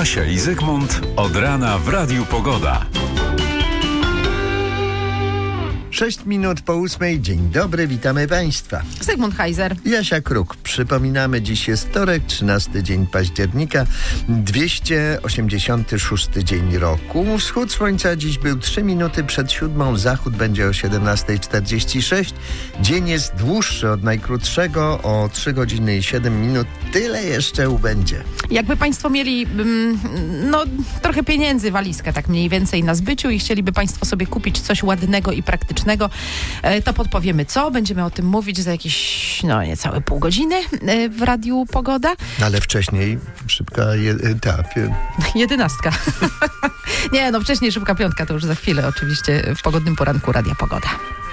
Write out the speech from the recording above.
Kasia i Zygmunt od rana w Radiu Pogoda. 6 minut po 8. Dzień dobry, witamy Państwa. Zygmunt Heiser. Jasia Kruk. Przypominamy, dziś jest wtorek, 13 dzień października, 286 dzień roku. Wschód słońca dziś był 3 minuty przed 7, zachód będzie o 17:46. Dzień jest dłuższy od najkrótszego o 3 godziny i 7 minut. Tyle jeszcze ubędzie. Jakby Państwo mieli trochę pieniędzy, walizkę tak mniej więcej na zbyciu i chcieliby Państwo sobie kupić coś ładnego i praktycznego, to podpowiemy co. Będziemy o tym mówić za jakieś niecałe pół godziny w Radiu Pogoda. Ale wcześniej szybka 11. Wcześniej szybka 5, to już za chwilę oczywiście w pogodnym poranku Radia Pogoda.